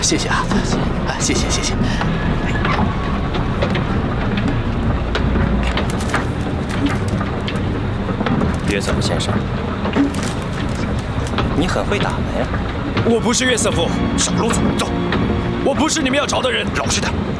谢谢啊，谢谢谢谢。 约瑟夫先生，你很会打门呀。 我不是约瑟夫，小路子，走！我不是你们要找的人，老实点。